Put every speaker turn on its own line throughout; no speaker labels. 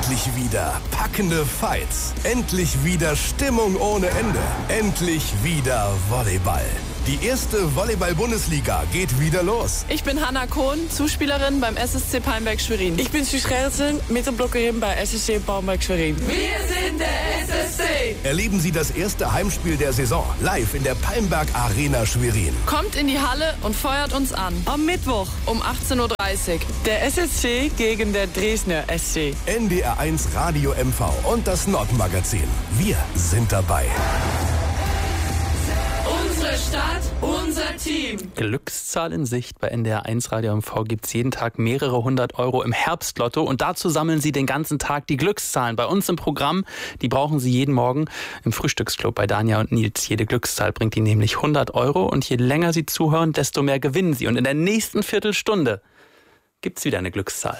Endlich wieder packende Fights. Endlich wieder Stimmung ohne Ende. Endlich wieder Volleyball. Die erste Volleyball-Bundesliga geht wieder los.
Ich bin Hanna Kohn, Zuspielerin beim SSC Palmberg-Schwerin.
Ich bin Suus Gerritsen, Mittelblockerin bei SSC Palmberg-Schwerin.
Wir sind der SSC.
Erleben Sie das erste Heimspiel der Saison live in der Palmberg Arena Schwerin.
Kommt in die Halle und feuert uns an.
Am Mittwoch
um 18:30 Uhr.
Der SSC gegen der Dresdner SC.
NDR1 Radio MV und das Nordmagazin. Wir sind dabei.
Unsere Stadt, unser Team.
Glückszahl in Sicht. Bei NDR1 Radio MV gibt es jeden Tag mehrere 100 € im Herbstlotto. Und dazu sammeln Sie den ganzen Tag die Glückszahlen. Bei uns im Programm, die brauchen Sie jeden Morgen im Frühstücksclub bei Danja und Nils. Jede Glückszahl bringt Ihnen nämlich 100 €. Und je länger Sie zuhören, desto mehr gewinnen Sie. Und in der nächsten Viertelstunde gibt es wieder eine Glückszahl.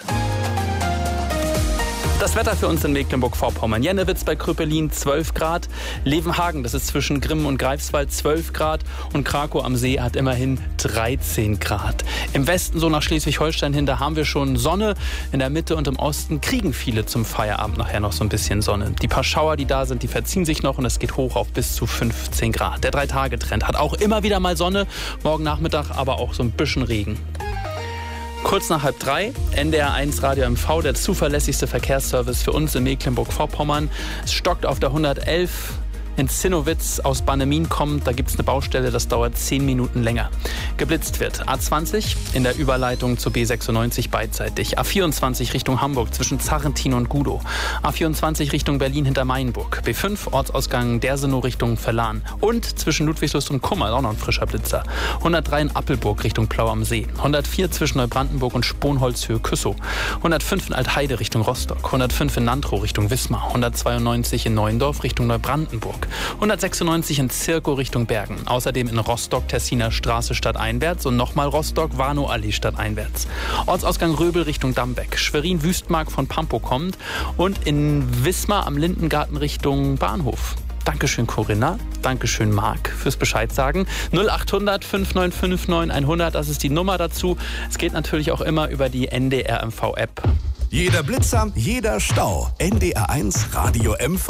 Das Wetter für uns in Mecklenburg-Vorpommern. Jennewitz bei Krüppelin 12 Grad. Levenhagen, das ist zwischen Grimmen und Greifswald, 12 Grad. Und Krakow am See hat immerhin 13 Grad. Im Westen, so nach Schleswig-Holstein hin, da haben wir schon Sonne. In der Mitte und im Osten kriegen viele zum Feierabend nachher noch so ein bisschen Sonne. Die paar Schauer, die da sind, die verziehen sich noch und es geht hoch auf bis zu 15 Grad. Der 3-Tage-Trend hat auch immer wieder mal Sonne. Morgen Nachmittag aber auch so ein bisschen Regen. Kurz nach 2:30, NDR1 Radio MV, der zuverlässigste Verkehrsservice für uns in Mecklenburg-Vorpommern. Es stockt auf der 111 in Zinnowitz aus Bannemin kommt. Da gibt es eine Baustelle, das dauert 10 Minuten länger. Geblitzt wird A20 in der Überleitung zur B96 beidseitig. A24 Richtung Hamburg zwischen Zarrentin und Gudow. A24 Richtung Berlin hinter Mainburg. B5 Ortsausgang Dersenow Richtung Verlan. Und zwischen Ludwigslust und Kummer auch noch ein frischer Blitzer. 103 in Appelburg Richtung Plau am See. 104 zwischen Neubrandenburg und Sponholzhöhe Küssow. 105 in Altheide Richtung Rostock. 105 in Nantrow Richtung Wismar. 192 in Neuendorf Richtung Neubrandenburg. 196 in Zirkow Richtung Bergen. Außerdem in Rostock Tessiner Straße stadteinwärts und nochmal Rostock Warnow-Allee stadteinwärts. Ortsausgang Röbel Richtung Dambeck. Schwerin-Wüstmark von Pampow kommt und in Wismar am Lindengarten Richtung Bahnhof. Dankeschön Corinna, Dankeschön Marc fürs Bescheid sagen. 0800 595 9100, das ist die Nummer dazu. Es geht natürlich auch immer über die NDR MV App.
Jeder Blitzer, jeder Stau. NDR1 Radio MV.